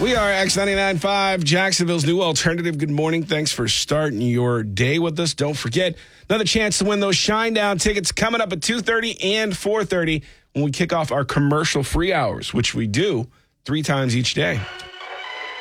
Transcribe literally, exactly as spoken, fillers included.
We are X ninety-nine point five, Jacksonville's new alternative. Good morning. Thanks for starting your day with us. Don't forget, another chance to win those Shinedown tickets coming up at two thirty and four thirty when we kick off our commercial-free hours, which we do three times each day.